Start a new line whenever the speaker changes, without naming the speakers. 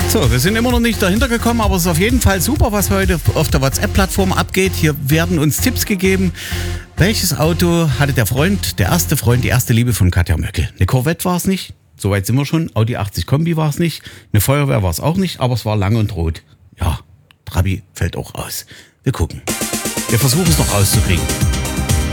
So, wir sind immer noch nicht dahinter gekommen, aber es ist auf jeden Fall super, was heute auf der WhatsApp-Plattform abgeht. Hier werden uns Tipps gegeben. Welches Auto hatte der erste Freund, die erste Liebe von Katja Möckel? Eine Corvette war es nicht, soweit sind wir schon. Audi 80 Kombi war es nicht. Eine Feuerwehr war es auch nicht, aber es war lang und rot. Ja, Trabi fällt auch aus. Wir gucken. Wir versuchen es noch rauszukriegen.